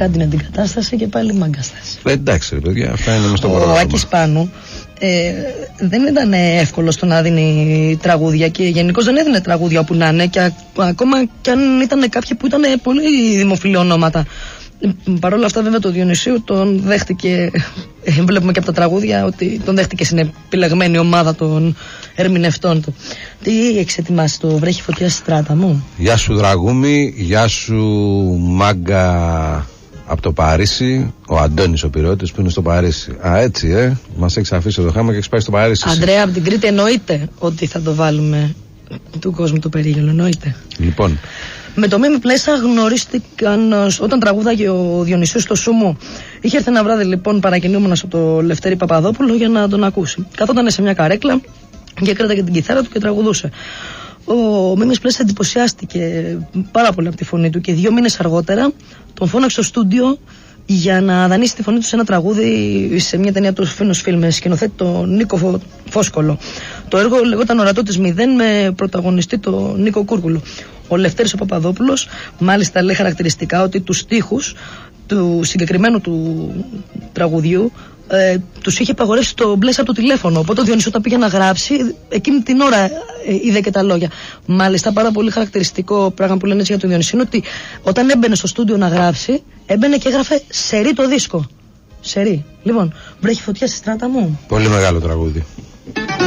κάνει την αντικατάσταση και πάλι μαγκαστάς. Εντάξει, ρε παιδιά, αυτά είναι μες στο πρόγραμμα. Ο Άκης Πάνου δεν ήταν εύκολο στο να δίνει τραγούδια και γενικώς δεν έδινε τραγούδια όπου να είναι, και ακόμα κι αν ήταν κάποιοι που ήταν πολύ δημοφιλή ονόματα. Παρ' όλα αυτά, βέβαια, το Διονυσίου τον δέχτηκε. Βλέπουμε και από τα τραγούδια ότι τον δέχτηκε στην επιλεγμένη ομάδα των ερμηνευτών του. Τι έχεις ετοιμάσει, το βρέχει φωτιά στη στράτα μου? Γεια σου Δραγούμη, γεια σου μάγκα από το Παρίσι, ο Αντώνης ο Πυραιώτης που είναι στο Παρίσι. Α, έτσι, μας έχεις αφήσει το χάμα και έχεις πάει στο Παρίσι. Ανδρέα, από την Κρήτη εννοείται ότι θα το βάλουμε του κόσμου το περίγελο, εννοείται. Λοιπόν. Με το Μίμη Πλέσα γνωρίστηκαν όταν τραγούδαγε ο Διονυσίος στο Σούμου. Είχε έρθει ένα βράδυ λοιπόν παρακινούμενος από το Λευτέρη Παπαδόπουλο για να τον ακούσει. Καθόταν σε μια καρέκλα και κράταγε την κιθάρα του και τραγουδούσε. Ο Μίμης Πλέσα εντυπωσιάστηκε πάρα πολύ από τη φωνή του και 2 μήνες αργότερα τον φώναξε στο στούντιο για να δανείσει τη φωνή του σε ένα τραγούδι σε μια ταινία του Φίνος Φιλμ, σκηνοθέτη τον Νίκο Φόσκολο. Το έργο λεγόταν Ορατό της Μηδέν με πρωταγωνιστή τον Νίκο Κούρκουλο. Ο Λευτέρης ο Παπαδόπουλος μάλιστα λέει χαρακτηριστικά ότι τους στίχους του συγκεκριμένου του τραγουδιού τους είχε απαγορεύσει το Μπλέσα από το τηλέφωνο. Οπότε ο Διονυσίου τα πήγε να γράψει, εκείνη την ώρα είδε και τα λόγια. Μάλιστα, πάρα πολύ χαρακτηριστικό πράγμα που λένε έτσι για τον Διονυσίου είναι ότι όταν έμπαινε στο στούντιο να γράψει, έμπαινε και έγραφε σερί το δίσκο. Σερί. Λοιπόν, βρέχει φωτιά στη στράτα μου. Πολύ μεγάλο τραγούδι.